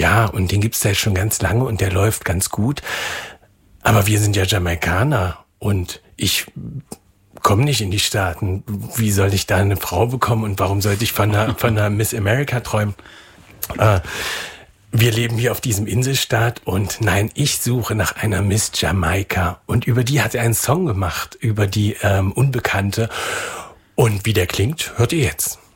Ja, und den gibt's da schon ganz lange und der läuft ganz gut. Aber wir sind ja Jamaikaner und ich komme nicht in die Staaten. Wie soll ich da eine Frau bekommen und warum sollte ich von einer Miss America träumen? Wir leben hier auf diesem Inselstaat und nein, ich suche nach einer Miss Jamaika. Und über die hat er einen Song gemacht, über die Unbekannte. Und wie der klingt, hört ihr jetzt.